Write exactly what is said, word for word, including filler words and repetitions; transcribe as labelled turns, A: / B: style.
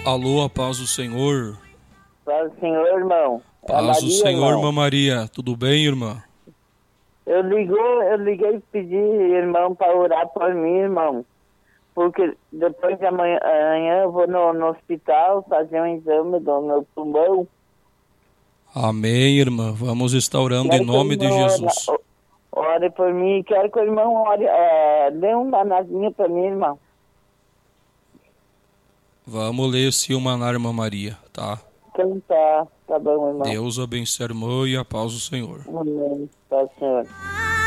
A: Alô, a paz do Senhor.
B: Paz do Senhor, irmão. É a
A: Paz do
B: Maria,
A: Senhor,
B: irmão.
A: irmã Maria. Tudo bem, irmã?
B: Eu ligou, eu liguei e pedi, irmão, para orar por mim, irmão. Porque depois de amanhã, amanhã eu vou no, no hospital fazer um exame do meu pulmão.
A: Amém, irmã. Vamos estar orando em
B: Quero que o
A: nome de
B: irmão ora,
A: Jesus.
B: ore por mim. Quero que o irmão ore, é, dê um danadinho para mim, irmão.
A: Vamos ler esse Maná, irmã Maria, tá?
B: Então tá, tá bom, irmão.
A: Deus abençoe a irmã e a paz do Senhor.
B: Amém. Paz do Senhor.